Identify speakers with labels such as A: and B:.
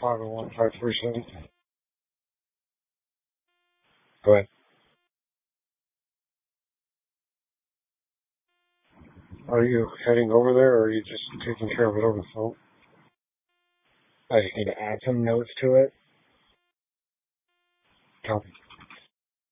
A: 501-537. Go ahead. Are you heading over there, or are you just taking care of it over the phone?
B: I just need to add some notes to it.
A: Copy.